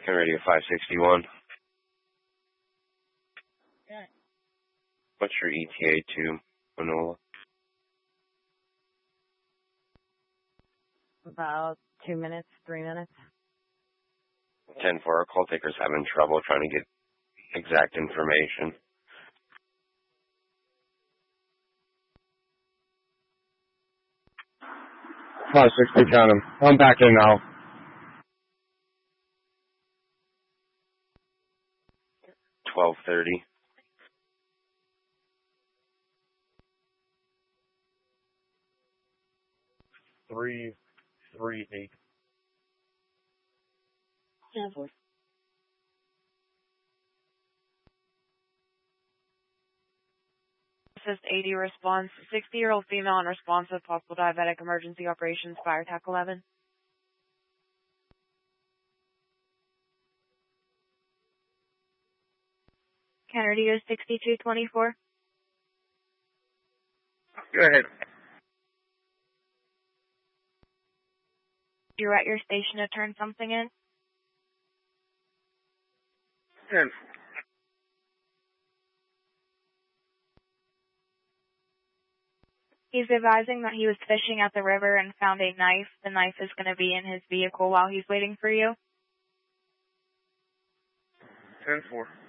Can radio 561. Yeah. What's your ETA to Manola? About 2 minutes, 3 minutes. 10-4, our call taker's having trouble trying to get exact information. Oh, 60, count him. I'm back in now. $12.30. Three, 8. Yeah, 4. Assist 80 response. 60-year-old female unresponsive, possible diabetic emergency operations, fire TAC 11. Kennedy is 6224. Go ahead. You're at your station to turn something in? 10. He's advising that he was fishing at the river and found a knife. The knife is going to be in his vehicle while he's waiting for you. 10-4.